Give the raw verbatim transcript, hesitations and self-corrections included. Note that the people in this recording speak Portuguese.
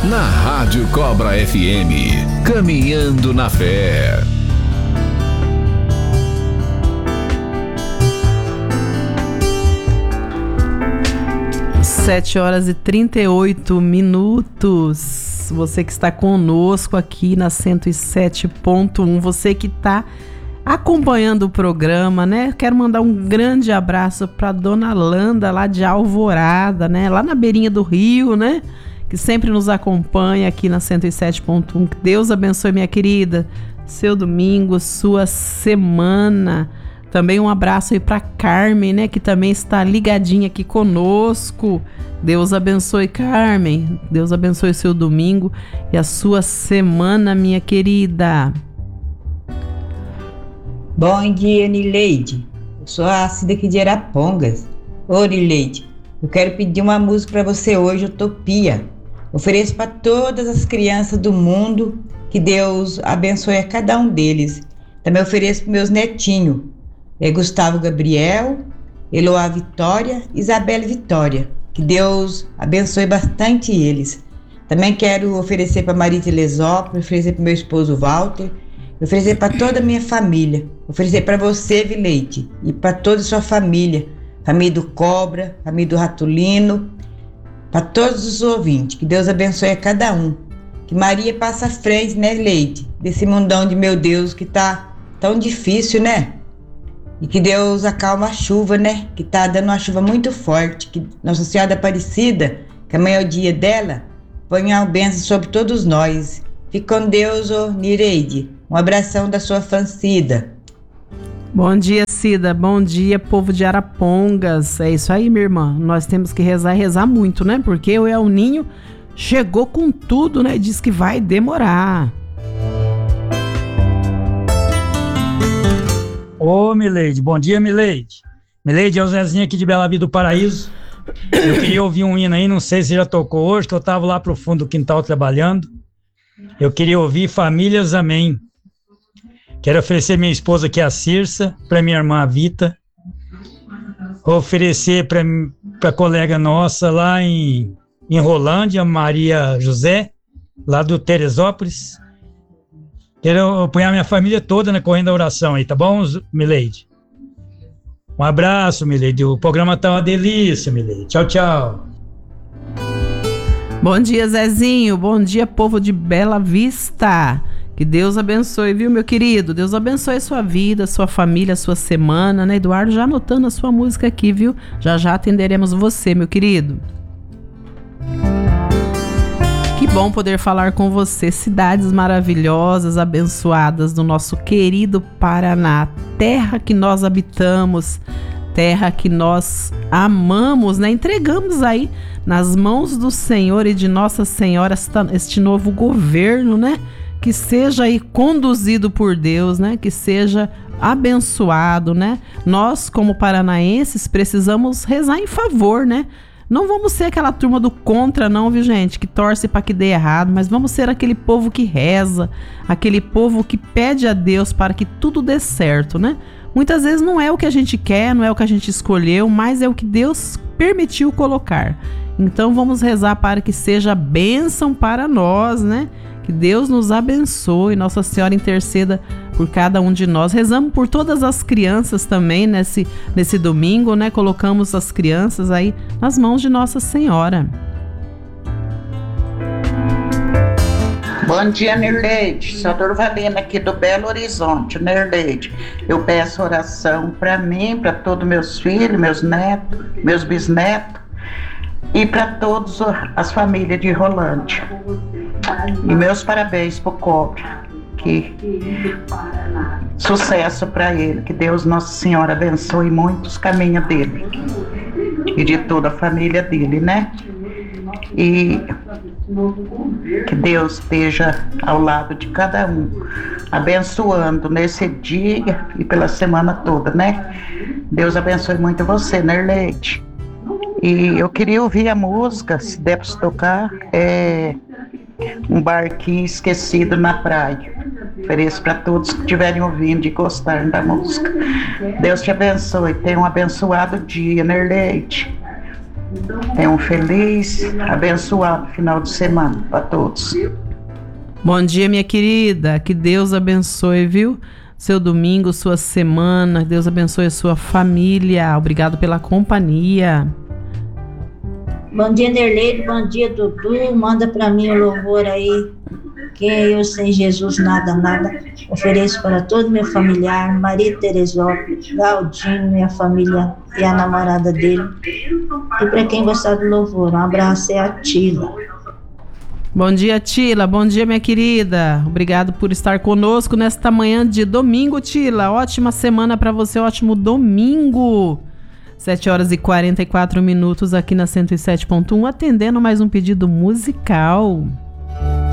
Na Rádio Cobra F M, Caminhando na Fé. Sete horas e trinta e oito minutos. Você que está conosco aqui na cento e sete ponto um, você que está acompanhando o programa, né? Quero mandar um grande abraço para Dona Landa, lá de Alvorada, né? Lá na beirinha do rio, né? Que sempre nos acompanha aqui na cento e sete ponto um. Que Deus abençoe, minha querida, seu domingo, sua semana. Também um abraço aí para Carmen, né, que também está ligadinha aqui conosco. Deus abençoe, Carmen. Deus abençoe o seu domingo e a sua semana, minha querida. Bom dia, Nileide. Eu sou a Cida aqui de Arapongas. Ô, Nileide, eu quero pedir uma música para você hoje, Utopia. Ofereço para todas as crianças do mundo, que Deus abençoe a cada um deles. Também ofereço para meus netinhos. É Gustavo Gabriel, Eloá Vitória, Isabela Vitória. Que Deus abençoe bastante eles. Também quero oferecer para Maria Telesópolis, oferecer para meu esposo Walter, oferecer para toda a minha família, oferecer para você, Vileide, e para toda a sua família, família do Cobra, família do Ratulino, para todos os ouvintes. Que Deus abençoe a cada um. Que Maria passe à frente, né, Leide, desse mundão de meu Deus que tá tão difícil, né? E que Deus acalma a chuva, né? Que tá dando uma chuva muito forte. Que Nossa Senhora da Aparecida, que amanhã é o dia dela, ponha uma bênção sobre todos nós. Fique com Deus, ô Nireide. Um abração da sua fã Cida. Bom dia, Cida. Bom dia, povo de Arapongas. É isso aí, minha irmã. Nós temos que rezar e rezar muito, né? Porque o El Ninho chegou com tudo, né? E diz que vai demorar. Ô, Mileide, bom dia, Mileide. Mileide, é o Zezinho aqui de Bela Vida do Paraíso. Eu queria ouvir um hino aí, não sei se já tocou hoje, que eu tava lá pro fundo do quintal trabalhando. Eu queria ouvir Famílias Amém. Quero oferecer minha esposa aqui, a Cirça, para minha irmã a Vita. Vou oferecer para a colega nossa lá em, em Rolândia, Maria José, lá do Teresópolis. Quero apoiar minha família toda na correndo da oração aí, tá bom, Mileide? Um abraço, Mileide. O programa tá uma delícia, Mileide. Tchau, tchau. Bom dia, Zezinho. Bom dia, povo de Bela Vista. Que Deus abençoe, viu, meu querido? Deus abençoe a sua vida, a sua família, a sua semana, né? Eduardo já anotando a sua música aqui, viu? Já já atenderemos você, meu querido. Que bom poder falar com você. Cidades maravilhosas, abençoadas do nosso querido Paraná. Terra que nós habitamos, terra que nós amamos, né? Entregamos aí nas mãos do Senhor e de Nossa Senhora esta, este novo governo, né? Que seja aí conduzido por Deus, né? Que seja abençoado, né? Nós, como paranaenses, precisamos rezar em favor, né? Não vamos ser aquela turma do contra, não, viu, gente? Que torce para que dê errado, mas vamos ser aquele povo que reza, aquele povo que pede a Deus para que tudo dê certo, né? Muitas vezes não é o que a gente quer, não é o que a gente escolheu, mas é o que Deus permitiu colocar. Então vamos rezar para que seja bênção para nós, né? Que Deus nos abençoe, Nossa Senhora interceda por cada um de nós. Rezamos por todas as crianças também nesse, nesse domingo, né? Colocamos as crianças aí nas mãos de Nossa Senhora. Bom dia, Nerleide. Sou a Dorvalina aqui do Belo Horizonte, Nerleide. Eu peço oração para mim, para todos meus filhos, meus netos, meus bisnetos e para todas as famílias de Rolândia. E meus parabéns pro Cobra, que sucesso para ele, que Deus Nossa Senhora abençoe muito os caminhos dele e de toda a família dele, né? E que Deus esteja ao lado de cada um, abençoando nesse dia e pela semana toda, né? Deus abençoe muito você, Nerleide. E eu queria ouvir a música, se der para tocar, é Um Barquinho Esquecido na Praia. Ofereço para todos que estiverem ouvindo e gostarem da música. Deus te abençoe. Tenha um abençoado dia, Nerleide. Tenha um feliz, abençoado final de semana para todos. Bom dia, minha querida. Que Deus abençoe, viu? Seu domingo, sua semana. Deus abençoe a sua família. Obrigado pela companhia. Bom dia, Nerleide. Bom dia, Dudu. Manda pra mim o louvor aí. Quem é eu sem Jesus, nada, nada. Ofereço para todo meu familiar, Maria Teresópolis, Galdinho, minha família e a namorada dele. E para quem gostar do louvor, um abraço, é a Tila. Bom dia, Tila. Bom dia, minha querida. Obrigado por estar conosco nesta manhã de domingo, Tila. Ótima semana para você, ótimo domingo. sete horas e quarenta e quatro minutos aqui na cento e sete ponto um, atendendo mais um pedido musical.